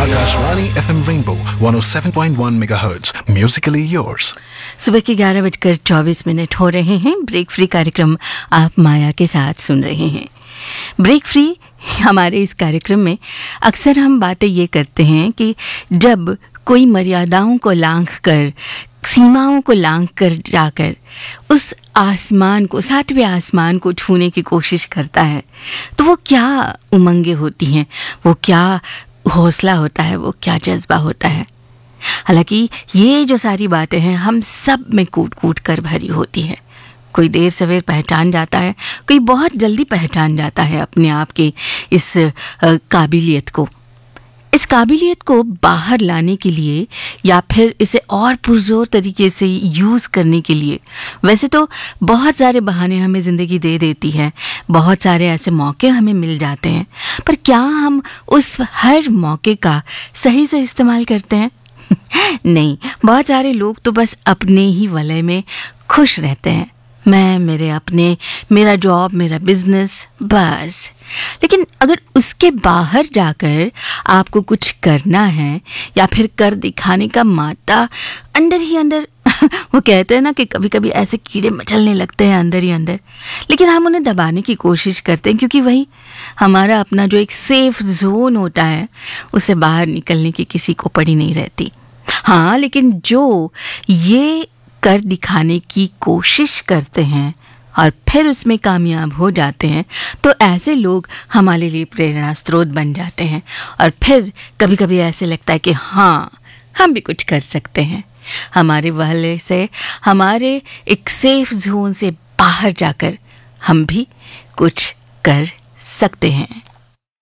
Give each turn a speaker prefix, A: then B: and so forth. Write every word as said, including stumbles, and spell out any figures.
A: Akashvani F M Rainbow one oh seven point one megahertz. Musically yours.
B: सुबह के ग्यारह बजकर चौबीस मिनट हो रहे हैं। ब्रेक फ्री कार्यक्रम आप माया के साथ सुन रहे हैं। ब्रेक फ्री हमारे इस कार्यक्रम में अक्सर हम बातें ये करते हैं कि जब कोई मर्यादाओं को लांघ कर, सीमाओं को लांघ कर जाकर उस आसमान को, सातवें आसमान को छूने की कोशिश करता है, तो वो क्या उमंगें होती हैं, वो क्या हौसला होता है, वो क्या जज्बा होता है। हालांकि ये जो सारी बातें हैं हम सब में कूट कूट कर भरी होती है। कोई देर सवेर पहचान जाता है, कोई बहुत जल्दी पहचान जाता है अपने आप के इस काबिलियत को। इस काबिलियत को बाहर लाने के लिए या फिर इसे और पुरजोर तरीके से यूज़ करने के लिए वैसे तो बहुत सारे बहाने हमें ज़िंदगी दे देती है, बहुत सारे ऐसे मौके हमें मिल जाते हैं, पर क्या हम उस हर मौके का सही से इस्तेमाल करते हैं? नहीं, बहुत सारे लोग तो बस अपने ही वलय में खुश रहते हैं। मैं, मेरे अपने, मेरा जॉब, मेरा बिजनेस, बस। लेकिन अगर उसके बाहर जाकर आपको कुछ करना है या फिर कर दिखाने का मादा अंदर ही अंदर वो कहते हैं ना कि कभी कभी ऐसे कीड़े मचलने लगते हैं अंदर ही अंदर, लेकिन हम उन्हें दबाने की कोशिश करते हैं क्योंकि वही हमारा अपना जो एक सेफ जोन होता है, उससे बाहर निकलने की किसी को पड़ी नहीं रहती। हाँ, लेकिन जो ये कर दिखाने की कोशिश करते हैं और फिर उसमें कामयाब हो जाते हैं, तो ऐसे लोग हमारे लिए प्रेरणा स्रोत बन जाते हैं और फिर कभी कभी ऐसे लगता है कि हाँ, हम भी कुछ कर सकते हैं। हमारे वहले से, हमारे एक सेफ जोन से बाहर जाकर हम भी कुछ कर सकते हैं।